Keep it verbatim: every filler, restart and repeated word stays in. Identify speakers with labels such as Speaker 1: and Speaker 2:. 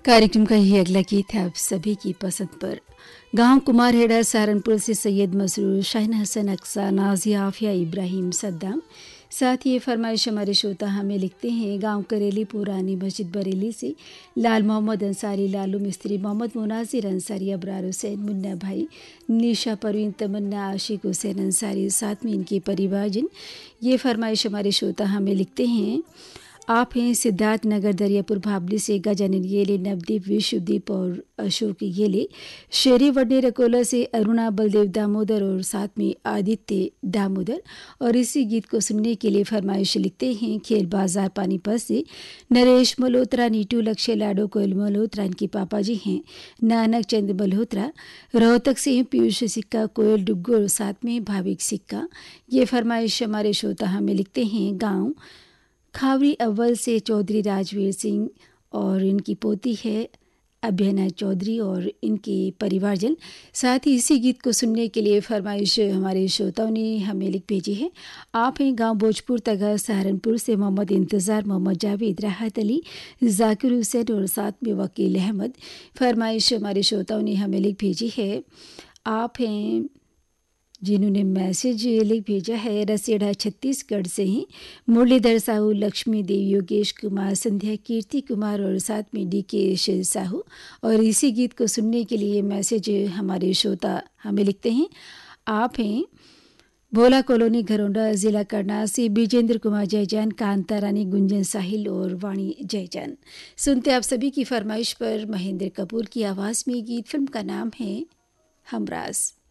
Speaker 1: कार्यक्रम का ये अगला गीत है आप सभी की पसंद पर। गांव कुमारहेड़ा सहारनपुर से सैयद मसरूर, शाहीन हसन अक्सा, नाजिया आफिया, इब्राहिम सद्दाम। साथ ही ये फरमाइश हमारे श्रोता हमें लिखते हैं गांव करेली पुरानी मस्जिद बरेली से लाल मोहम्मद अंसारी, लालू मिस्त्री, मोहम्मद मुनाजिर अंसारी, अबरार हुसैन, मुन्ना भाई, निशा परवीन, तमन्ना, आशिक हुसैन अंसारी, साथ में इनके परिवारजन। ये फरमाइश हमारे श्रोता हमें लिखते हैं आप हैं सिद्धार्थ नगर दरियापुर भाबली से गजानन येले, नवदीप, विश्वदीप और अशोक येले, शेरी वडने रकोला से अरुणा, बलदेव दामोदर और साथ में आदित्य दामोदर। और इसी गीत को सुनने के लिए फरमाइश लिखते हैं खेल बाजार पानीपत से नरेश मल्होत्रा, नीटू, लक्ष्य, लाडो, कोयल मल्होत्रा, इनके पापा जी हैं नानक चंद मल्होत्रा। रोहतक से पीयूष सिक्का, कोयल डुग्गू और साथ में भाविक सिक्का। ये फरमाइश हमारे श्रोता हमें लिखते हैं गाँव खावरी अव्वल से चौधरी राजवीर सिंह और इनकी पोती है अभ्यना चौधरी और इनके परिवारजन। साथ ही इसी गीत को सुनने के लिए फरमाइश हमारे श्रोताओं ने हमें लिख भेजी है। आप हैं गांव भोजपुर तगर सहारनपुर से मोहम्मद इंतज़ार, मोहम्मद जावेद, राहत अली, जाकिर हुसैन और साथ में वकील अहमद। फरमाइश हमारे श्रोताओं ने हमें लिख भेजी है। आप हैं जिन्होंने मैसेज लिख भेजा है रसेड़ा छत्तीसगढ़ से ही मुरलीधर साहू, लक्ष्मी देवी, योगेश कुमार, संध्या, कीर्ति कुमार और साथ में डी के साहू। और इसी गीत को सुनने के लिए मैसेज हमारे श्रोता हमें लिखते हैं। आप हैं भोला कॉलोनी, घरौंडा, जिला करनाल से बीजेंद्र कुमार जयजान, कांता रानी, गुंजन साहिल और वाणी जयजान। सुनते आप सभी की फरमाइश पर महेंद्र कपूर की आवाज़ में गीत। फिल्म का नाम है हमराज।